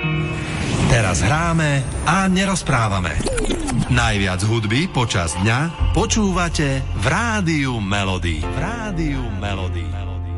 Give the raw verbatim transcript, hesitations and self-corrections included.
Teraz hráme a nerozprávame. Najviac hudby počas dňa počúvate v Rádiu Melody. V Rádiu Melody.